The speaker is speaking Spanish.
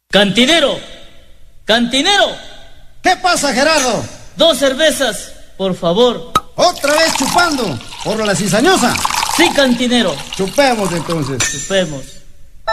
Cantinero, cantinero. ¿Qué pasa, Gerardo? 2 cervezas, por favor. ¿Otra vez chupando? ¿Por la cizañosa? Sí, cantinero. Chupemos entonces. Chupemos.